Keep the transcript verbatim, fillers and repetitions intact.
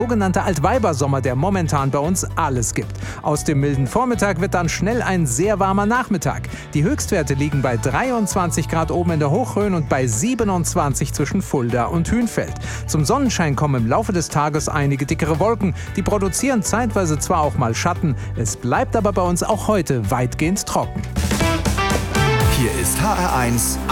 Sogenannter Altweibersommer, der momentan bei uns alles gibt. Aus dem milden Vormittag wird dann schnell ein sehr warmer Nachmittag. Die Höchstwerte liegen bei dreiundzwanzig Grad oben in der Hochrhön und bei siebenundzwanzig zwischen Fulda und Hünfeld. Zum Sonnenschein kommen im Laufe des Tages einige dickere Wolken. Die produzieren zeitweise zwar auch mal Schatten, es bleibt aber bei uns auch heute weitgehend trocken. Hier ist H R eins